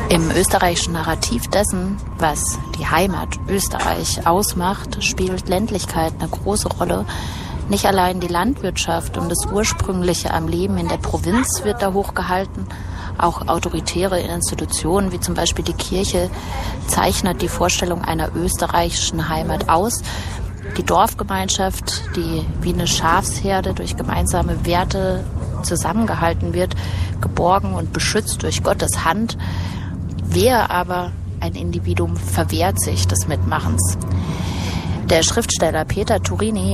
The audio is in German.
Im österreichischen Narrativ dessen, was die Heimat Österreich ausmacht, spielt Ländlichkeit eine große Rolle. Nicht allein die Landwirtschaft und das Ursprüngliche am Leben in der Provinz wird da hochgehalten. Auch autoritäre Institutionen, wie zum Beispiel die Kirche, zeichnet die Vorstellung einer österreichischen Heimat aus. Die Dorfgemeinschaft, die wie eine Schafsherde durch gemeinsame Werte zusammengehalten wird, geborgen und beschützt durch Gottes Hand. Wer aber ein Individuum verwehrt sich des Mitmachens. Der Schriftsteller Peter Turini